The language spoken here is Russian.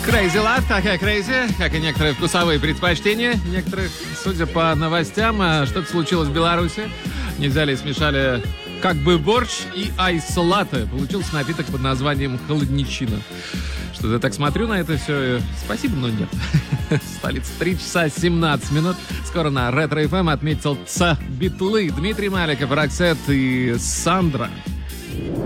Crazy Love, такая crazy, как и некоторые вкусовые предпочтения некоторых, судя по новостям, что-то случилось в Беларуси. Не взяли и смешали как бы борщ и айс-латте. Получился напиток под названием холодничина. Что-то я так смотрю на это все. Спасибо, но нет. Столица 3 часа 17 минут. Скоро на Ретро FM отметился Битлы. Дмитрий Маликов, Роксет и Сандра.